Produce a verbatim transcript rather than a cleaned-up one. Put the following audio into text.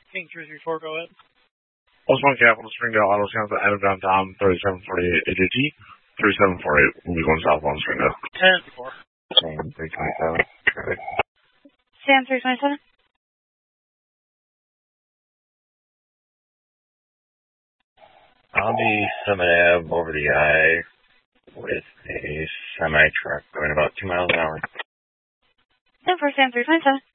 King three three four, go ahead. Plus one Capital Springdale Auto Sales at Adam Downtown, thirty-seven forty-eight A J T, thirty-seven forty-eight. We'll be going southbound Springdale. ten four. Sam three twenty-seven. Sam three twenty-seven. I'll be Summit Ave over the I with a semi truck going about two miles an hour. ten four, Sam three twenty-seven.